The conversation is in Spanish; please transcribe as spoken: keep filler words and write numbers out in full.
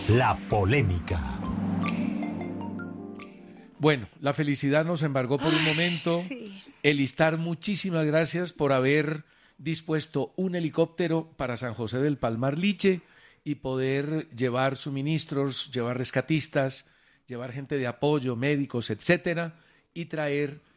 La polémica. Bueno, la felicidad nos embargó por un momento. Sí. Elistar, muchísimas gracias por haber dispuesto un helicóptero para San José del Palmar Liche y poder llevar suministros, llevar rescatistas, llevar gente de apoyo, médicos, etcétera, y traer